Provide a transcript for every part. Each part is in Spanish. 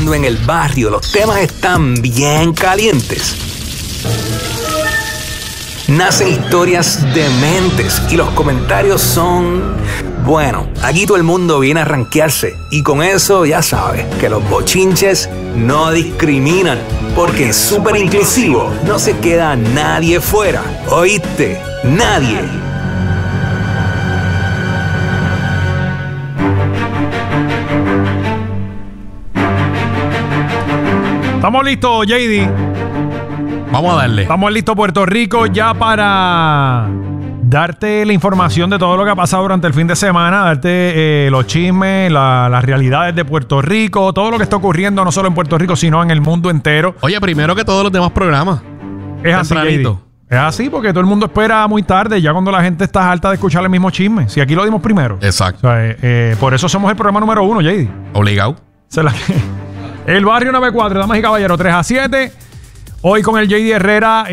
cuando en el barrio los temas están bien calientes, nacen historias dementes y los comentarios son... Bueno, aquí todo el mundo viene a rankearse y con eso ya sabes que los bochinches no discriminan, porque en Súper Inclusivo no se queda nadie fuera. ¿Oíste? Nadie. Estamos listos, JD. Vamos a darle. Estamos listos, Puerto Rico, ya para darte la información de todo lo que ha pasado durante el fin de semana, darte los chismes, las realidades de Puerto Rico, todo lo que está ocurriendo no solo en Puerto Rico, sino en el mundo entero. Oye, primero que todos los demás programas. Es así, JD. Es así porque todo el mundo espera muy tarde, ya cuando la gente está harta de escuchar el mismo chisme. Si aquí lo dimos primero. Exacto. O sea, por eso somos el programa número 1, JD. Obligado. El Barrio 94, damas y caballeros, 3 a 7. Hoy con el JD Herrera,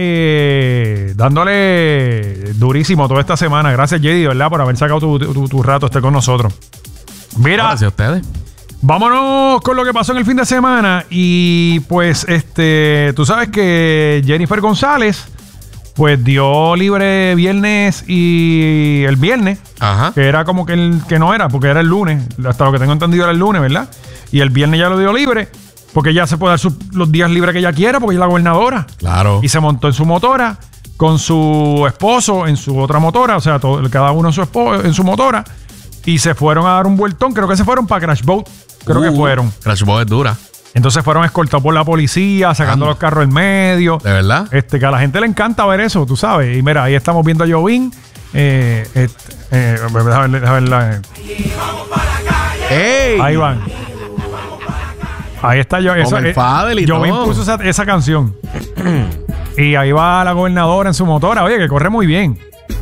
dándole durísimo toda esta semana. Gracias, JD, ¿verdad? Por haber sacado tu rato con nosotros. Mira, gracias a ustedes. Vámonos con lo que pasó en el fin de semana. Y pues, tú sabes que Jennifer González, pues dio libre viernes y el viernes. Ajá. Que era como que no era, porque era el lunes. Hasta lo que tengo entendido era el lunes, ¿verdad? Y el viernes ya lo dio libre. Porque ella se puede dar los días libres que ella quiera, porque ella es la gobernadora. Claro. Y se montó en su motora con su esposo en su otra motora, o sea, cada uno en su motora. Y se fueron a dar un vueltón. Creo que se fueron para Crash Boat. Creo que fueron. Crash Boat es dura. Entonces fueron escoltados por la policía, sacando los carros en medio. ¿De verdad? Que a la gente le encanta ver eso, tú sabes. Y mira, ahí estamos viendo a Jovín. Déjame verla. ¡Ey! Ahí van. Ahí está yo. Con el Fadel y yo me todo. impuso esa canción. Y ahí va la gobernadora en su motora. Oye, que corre muy bien.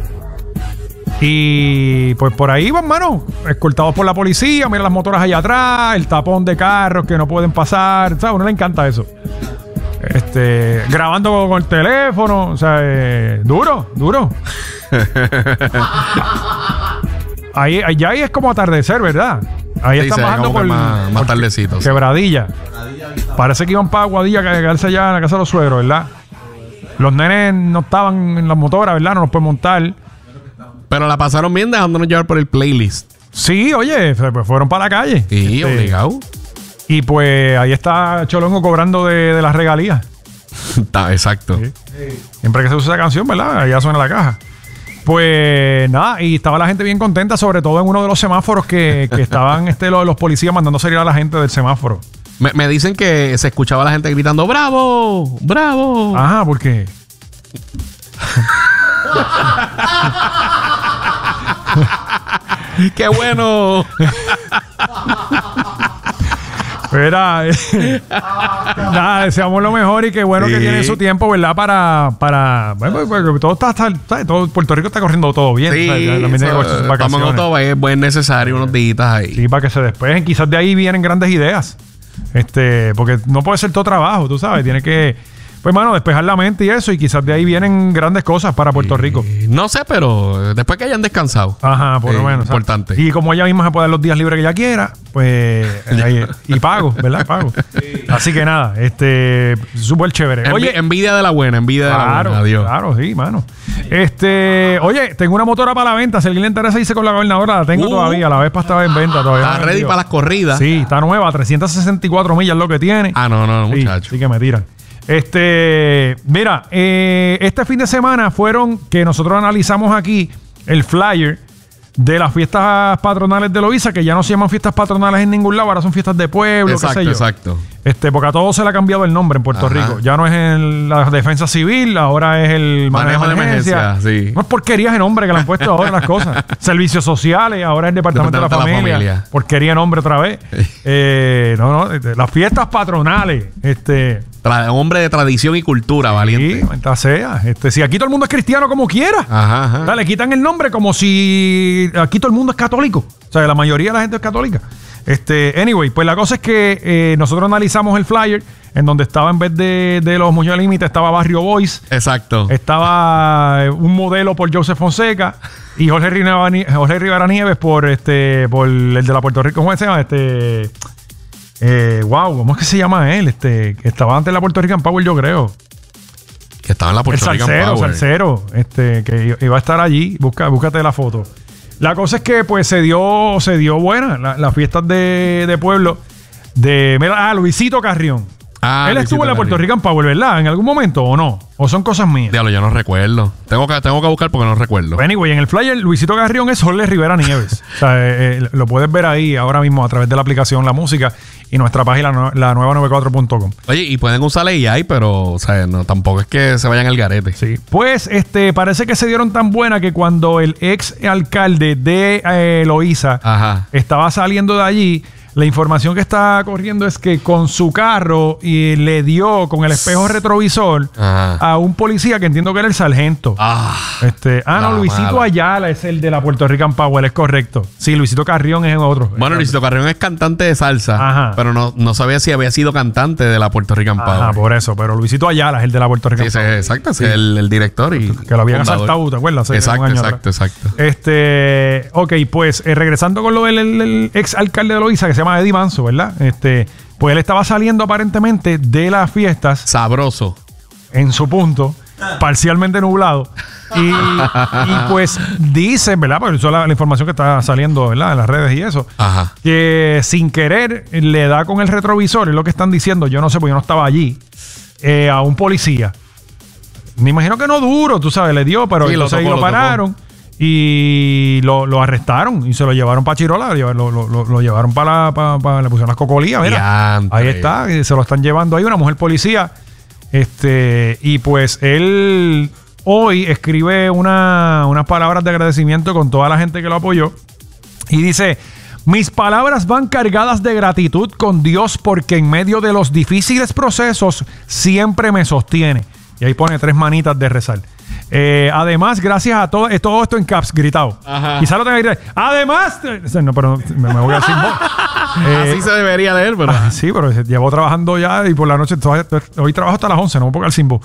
Y pues por ahí van, mano, escoltados por la policía. Mira las motoras allá atrás, el tapón de carros que no pueden pasar. ¿Sabes? A uno le encanta eso. Grabando con el teléfono. O sea, duro. Ahí es como atardecer, ¿verdad? Ahí están bajando por más tardecito. Quebradilla. Parece que iban para Aguadilla a quedarse allá en la casa de los suegros, ¿verdad? Los nenes no estaban en la motora, ¿verdad? No los pueden montar. Pero la pasaron bien dejándonos llevar por el playlist. Sí, oye, pues fueron para la calle. Sí, obligado. Y pues ahí está Cholongo cobrando de las regalías. Exacto. Sí. Siempre que se usa esa canción, ¿verdad? Allá suena la caja. Pues nada, y estaba la gente bien contenta, sobre todo en uno de los semáforos que estaban los policías mandando salir a la gente del semáforo. Me dicen que se escuchaba a la gente gritando ¡Bravo! ¡Bravo! Ajá, ¿por qué? ¡Qué bueno! Era, nada, deseamos lo mejor y qué bueno que tienen su tiempo, ¿verdad? Bueno, porque todo todo Puerto Rico está corriendo todo bien. Sí, estamos en todo es necesario unos días ahí. Sí, para que se despejen. Quizás de ahí vienen grandes ideas. Porque no puede ser todo trabajo, tú sabes. Tiene que, pues, mano, despejar la mente y eso. Y quizás de ahí vienen grandes cosas para Puerto Rico. No sé, pero después que hayan descansado. Aja, por lo menos. Importante. Y como ella misma se puede dar los días libres que ella quiera, pues, y pago, ¿verdad? Pago. Sí. Así que nada, súper chévere. Oye, envidia de la buena, envidia de la buena. Adiós. Claro, sí, mano. Oye, tengo una motora para la venta. Si a alguien le interesa irse con la gobernadora, la tengo todavía. La Vespa estaba en venta todavía. Está ready para las corridas. Sí, está nueva. 364 millas lo que tiene. No, muchacho. Sí que me tiran. Mira, este fin de semana que nosotros analizamos aquí el flyer de las fiestas patronales de Loíza, que ya no se llaman fiestas patronales en ningún lado, ahora son fiestas de pueblo, qué sé yo. Exacto. Porque a todos se le ha cambiado el nombre en Puerto Rico. Ya no es la defensa civil, ahora es el manejo de emergencia. Sí. No es porquerías de nombre que le han puesto ahora las cosas. Servicios sociales, ahora es el departamento de la familia. Porquería de nombre otra vez. Las fiestas patronales. Hombre de tradición y cultura, valiente. Sí, mientras sea. Si aquí todo el mundo es cristiano como quiera. Ajá. Le quitan el nombre como si aquí todo el mundo es católico. O sea, la mayoría de la gente es católica. Anyway, pues la cosa es que nosotros analizamos el flyer en donde estaba, en vez de los Muñoz Límite, estaba Barrio Boys. Exacto. Estaba un modelo por Joseph Fonseca y Jorge Rivera Nieves por el de la Puerto Rico. ¿Cómo se llama? Wow, ¿cómo es que se llama él? Que estaba antes en la Puerto Rican Power, yo creo. Que estaba en la Puerto Rican Power. El salsero, que iba a estar allí. Búscate la foto. La cosa es que pues se dio buena las fiestas de pueblo Luisito Carrión. Él estuvo en la Puerto Rican Power, ¿verdad? ¿En algún momento o no? ¿O son cosas mías? Diablo, yo no recuerdo. Tengo que buscar porque no recuerdo. Anyway, en el flyer, Luisito Carrión es Jorge Rivera Nieves. O sea, lo puedes ver ahí ahora mismo a través de la aplicación La Música y nuestra página, la nueva94.com. Oye, y pueden usar AI, pero, o sea, no, tampoco es que se vayan al garete. Sí. Pues, parece que se dieron tan buena que cuando el ex alcalde de Loíza estaba saliendo de allí, la información que está corriendo es que con su carro le dio con el espejo retrovisor a un policía que entiendo que era el sargento. Luisito Ayala es el de la Puerto Rican Power, es correcto. Sí, Luisito Carrión es otro. Bueno, Luisito Carrión es cantante de salsa, pero no sabía si había sido cantante de la Puerto Rican Power. Por eso, pero Luisito Ayala es el de la Puerto Rican Power. Exacto, sí. El director y que lo habían asaltado, ¿te acuerdas? Exacto. Ok, pues regresando con lo del ex alcalde de Loíza, que se llama Eddie Manso, ¿verdad? Pues él estaba saliendo aparentemente de las fiestas. Sabroso. En su punto, parcialmente nublado. Y pues dicen, ¿verdad? Porque eso es la información que está saliendo, ¿verdad? En las redes y eso. Que sin querer le da con el retrovisor, es lo que están diciendo. Yo no sé, porque yo no estaba allí. A un policía. Me imagino que no duro, tú sabes, le dio, pero sí, entonces lo pararon. Y lo arrestaron y se lo llevaron para Chirola, lo llevaron le pusieron las cocolías, mira. Ahí está, se lo están llevando ahí una mujer policía. Y pues él hoy escribe unas palabras de agradecimiento con toda la gente que lo apoyó. Y dice: mis palabras van cargadas de gratitud con Dios porque en medio de los difíciles procesos siempre me sostiene. Y ahí pone 3 manitas de rezar. Además, gracias a todo esto en caps, gritado. Quizá lo tenga que gritar. Además, no, pero me voy al Simbo. Así se debería leer, pero. Sí, pero llevo trabajando ya y por la noche, hoy trabajo hasta las 11, no me pongo al Simbo.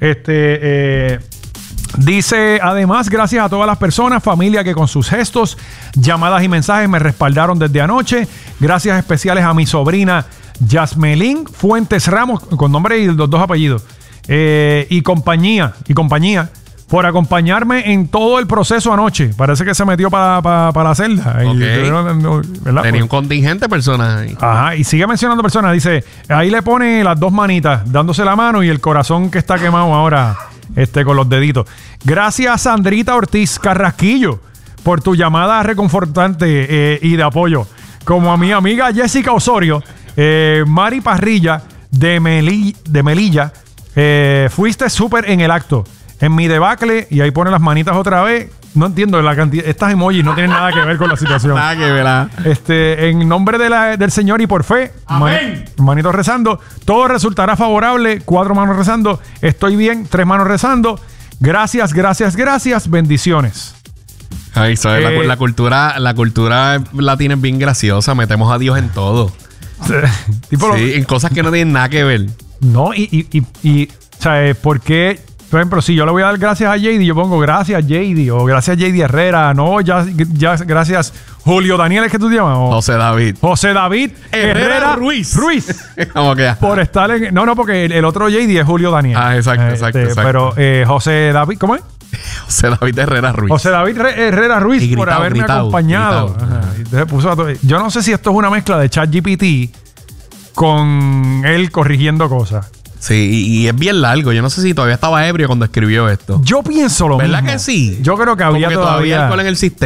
Dice, además, gracias a todas las personas, familia que con sus gestos, llamadas y mensajes me respaldaron desde anoche. Gracias especiales a mi sobrina Yasmelín Fuentes Ramos, con nombre y los 2 apellidos. Y compañía por acompañarme en todo el proceso anoche. Parece que se metió para la celda. ¿Verdad? Tenía un contingente de personas ahí. Y sigue mencionando personas. Dice, ahí le pone las 2 manitas, dándose la mano y el corazón que está quemado ahora con los deditos. Gracias, Sandrita Ortiz Carrasquillo, por tu llamada reconfortante y de apoyo. Como a mi amiga Jessica Osorio, Mari Parrilla de Melilla. Fuiste súper en el acto. En mi debacle, y ahí pone las manitas otra vez. No entiendo la cantidad. Estas emojis no tienen nada que ver con la situación. Nada que ver. En nombre del Señor y por fe, manitos rezando, todo resultará favorable. 4 manos rezando. Estoy bien. 3 manos rezando. Gracias. Bendiciones. Ay, ¿sabes? La cultura latina es bien graciosa. Metemos a Dios en todo. En cosas que no tienen nada que ver. No, ¿sabes por qué? Por ejemplo, si yo le voy a dar gracias a JD, yo pongo gracias JD o gracias JD Herrera. No, ya gracias Julio Daniel, ¿es que tú te llamas? José David Herrera Ruiz. ¿Cómo que? Por estar en... No, porque el otro JD es Julio Daniel. Exacto. Pero José David, ¿cómo es? José David Herrera Ruiz. José David Herrera Ruiz y por haberme acompañado. Yo no sé si esto es una mezcla de ChatGPT con él corrigiendo cosas. Sí, y es bien largo. Yo no sé si todavía estaba ebrio cuando escribió esto. Yo pienso lo mismo. ¿Verdad que sí? Yo creo que había todavía alcohol en el sistema.